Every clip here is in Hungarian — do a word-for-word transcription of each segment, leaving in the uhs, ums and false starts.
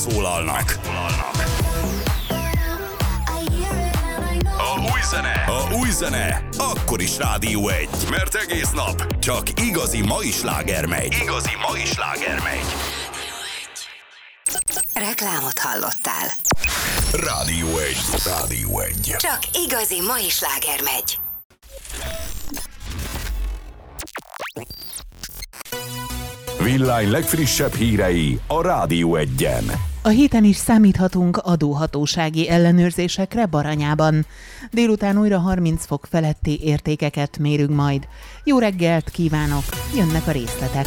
Szólalnak. A új zene, a új zene, akkor is Rádió egy, mert egész nap csak igazi mai sláger megy. Igazi mai sláger megy. Reklámot hallottál. Rádió egy, Rádió egy. Csak igazi mai sláger megy. Villány legfrissebb hírei a Rádió egyen. A héten is számíthatunk adóhatósági ellenőrzésekre Baranyában. Délután újra harminc fok feletti értékeket mérünk majd. Jó reggelt kívánok, jönnek a részletek.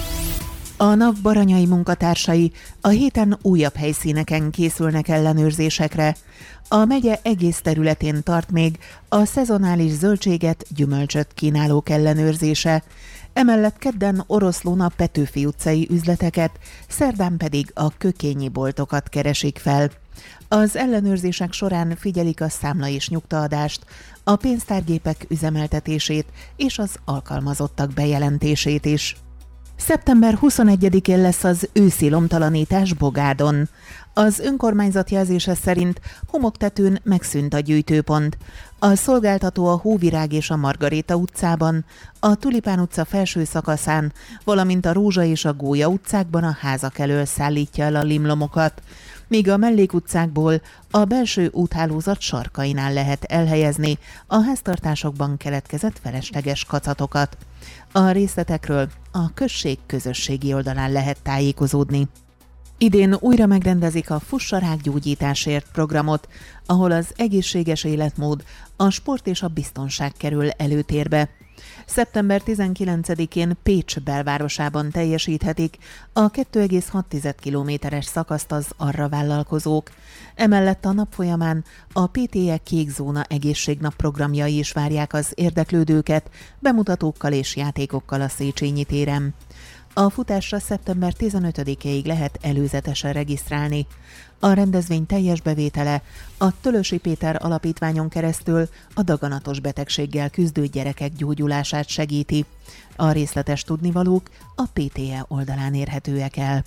A NAV baranyai munkatársai a héten újabb helyszíneken készülnek ellenőrzésekre. A megye egész területén tart még a szezonális zöldséget, gyümölcsöt kínálók ellenőrzése. Emellett kedden Oroszlón a Petőfi utcai üzleteket, szerdán pedig a kökényi boltokat keresik fel. Az ellenőrzések során figyelik a számla és nyugtaadást, a pénztárgépek üzemeltetését és az alkalmazottak bejelentését is. szeptember huszonegyedikén lesz az őszi lomtalanítás Bogádon. Az önkormányzat jelzése szerint homoktetőn megszűnt a gyűjtőpont. A szolgáltató a Hóvirág és a Margaréta utcában, a Tulipán utca felső szakaszán, valamint a Rózsa és a Gólya utcákban a házak elől szállítja el a limlomokat, míg a mellékutcákból a belső úthálózat sarkainál lehet elhelyezni a háztartásokban keletkezett felesleges kacatokat. A részletekről a község közösségi oldalán lehet tájékozódni. Idén újra megrendezik a Fuss a rák gyógyításért programot, ahol az egészséges életmód, a sport és a biztonság kerül előtérbe. szeptember tizenkilencedikén Pécs belvárosában teljesíthetik a két egész hat kilométeres szakaszt az arra vállalkozók. Emellett a nap folyamán a pé té e Kék Zóna egészségnap programjai is várják az érdeklődőket, bemutatókkal és játékokkal a Széchenyi téren. A futásra szeptember tizenötödikéig lehet előzetesen regisztrálni. A rendezvény teljes bevétele a Tölösi Péter Alapítványon keresztül a daganatos betegséggel küzdő gyerekek gyógyulását segíti. A részletes tudnivalók a pé té e oldalán érhetőek el.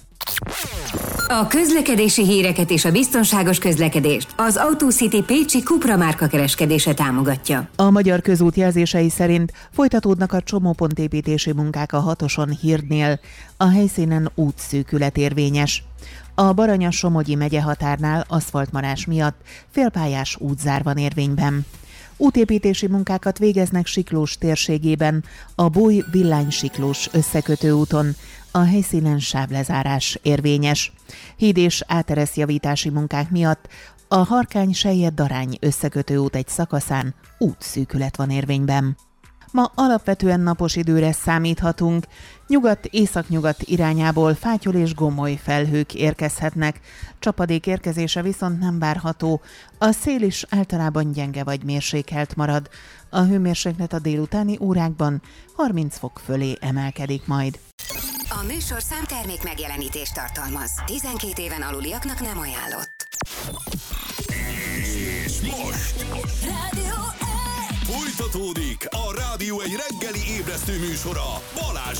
A közlekedési híreket és a biztonságos közlekedést az Autocity Pécsi Cupra márka kereskedése támogatja. A Magyar Közút jelzései szerint folytatódnak a csomópontépítési munkák a hatoson Hirdnél. A helyszínen útszűkület érvényes. A Baranya-Somogyi megye határnál aszfaltmarás miatt félpályás útzár van érvényben. Útépítési munkákat végeznek Siklós térségében, a Bój-Villány-Siklós összekötő úton, a helyszínen sávlezárás érvényes. Híd és átereszjavítási munkák miatt a Harkány-Sellyed-Darány összekötő út egy szakaszán útszűkület van érvényben. Ma alapvetően napos időre számíthatunk, nyugat-északnyugat irányából fátyol és gomoly felhők érkezhetnek, csapadék érkezése viszont nem várható, a szél is általában gyenge vagy mérsékelt marad, a hőmérséklet a délutáni órákban harminc fok fölé emelkedik majd. A műsorszám termék megjelenítést tartalmaz, tizenkét éven aluliaknak nem ajánlott. És most Rádió egy! folytatódik a Rádió egy reggeli ébresztő műsora Balázs